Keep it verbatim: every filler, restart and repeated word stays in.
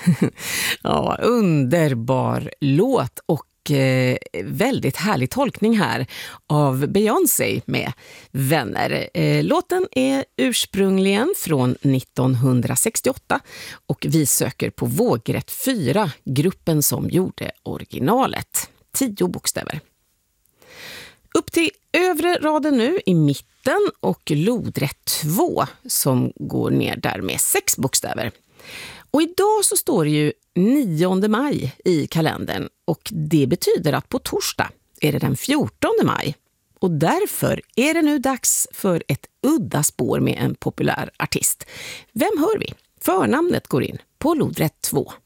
Ja, underbar låt och eh, väldigt härlig tolkning här av Beyoncé med Vänner. Eh, låten är ursprungligen från nittonhundrasextioåtta och vi söker på vågrätt fyra, gruppen som gjorde originalet. Tio bokstäver. Upp till övre raden nu i mitten och lodrätt två som går ner där med sex bokstäver. Och idag så står det ju nionde maj i kalendern och det betyder att på torsdag är det den fjortonde maj. Och därför är det nu dags för ett udda spår med en populär artist. Vem hör vi? Förnamnet går in på lodrätt två.